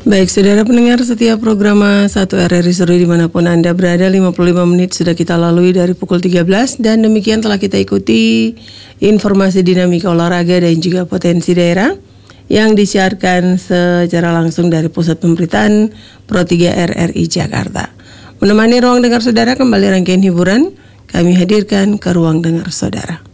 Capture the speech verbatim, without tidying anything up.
Baik, saudara pendengar setiap program satu R R I Seru dimanapun Anda berada, lima puluh lima menit sudah kita lalui dari pukul tiga belas. Dan demikian telah kita ikuti informasi dinamika olahraga dan juga potensi daerah yang disiarkan secara langsung dari Pusat Pemberitaan Pro tiga R R I Jakarta. Menemani ruang dengar saudara, kembali rangkaian hiburan kami hadirkan ke ruang dengar saudara.